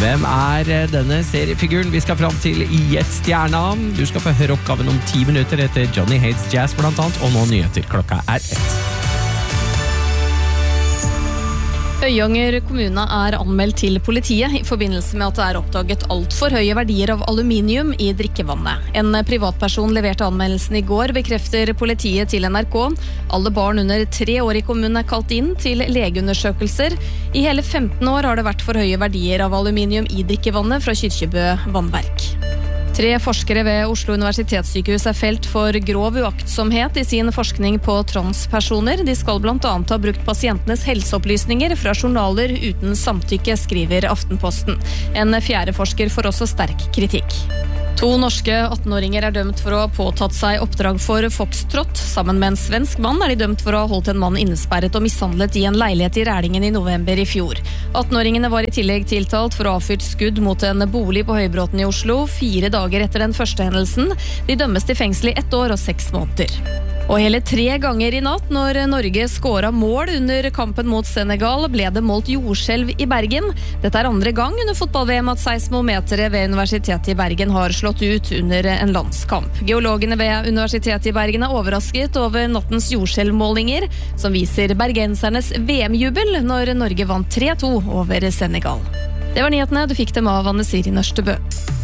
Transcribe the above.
Hvem denne seriefiguren? Vi skal fram til I et stjernenavn. Du skal få høre oppgaven om 10 minutter etter Johnny Hates Jazz blant annet, og nå nyheter. Klokka 1. Øyanger kommune anmeldt til politiet I forbindelse med at det oppdaget alt for høye verdier av aluminium I drikkevannet. En privatperson leverte anmeldelsen I går, bekrefter politiet til NRK. Alle barn under 3 år I kommunen kalt inn til legeundersøkelser. I hele 15 år har det vært for høye verdier av aluminium I drikkevannet fra Kyrkjebø vannverk. 3 forskere ved Oslo universitetssykehus felt for grov uaktsomhet I sin forskning på transpersoner. De skal blant annet ha brukt pasientenes helseopplysninger fra journaler uten samtykke, skriver Aftenposten. En 4. forsker får også sterk kritikk. 2 norske 18-åringer dømt for å ha påtatt seg oppdrag for Foxtrot. Sammen med en svensk mann de dømt for å ha holdt en mann innesperret og mishandlet I en leilighet I Rælingen I november I fjor. 18-åringene var I tillegg tiltalt for å ha fyrt skudd mot en bolig på Høybråten I Oslo 4 dager etter den første hendelsen. De dømmes til fengsel I 1 år og 6 måneder. Og hele 3 ganger I natt, når Norge skåret mål under kampen mot Senegal, ble det målt jordskjelv I Bergen. Dette 2. gang under fotball-VM at seismometere ved Universitetet I Bergen har slått ut under en landskamp. Geologene ved Universitetet I Bergen overrasket over nattens jordskjelvmålinger, som viser bergensernes VM-jubel når Norge vant 3-2 over Senegal. Det var nyhetene, du fikk dem av Anne Siri Nørstebø.